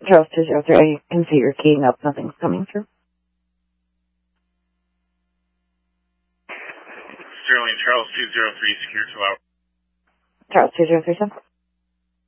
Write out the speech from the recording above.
Charles 203, I can see you're keying up. Nothing's coming through. Sterling, Charles 203, secure 2 hours. Charles 203,